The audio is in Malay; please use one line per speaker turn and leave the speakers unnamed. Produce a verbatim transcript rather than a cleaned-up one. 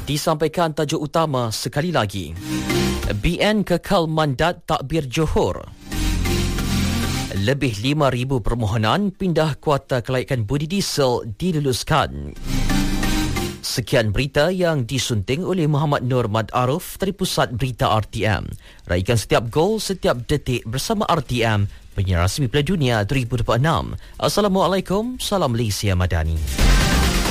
Disampaikan tajuk utama sekali lagi. B N kekal mandat takbir Johor. Lebih lima ribu permohonan pindah kuota kelayakan budi diesel diluluskan. Sekian berita yang disunting oleh Muhammad Nur Mad Aruf dari Pusat Berita R T M. Raikan setiap gol, setiap detik bersama R T M, penyiar rasmi Piala Dunia dua ribu dua puluh enam. Assalamualaikum, salam Malaysia Madani.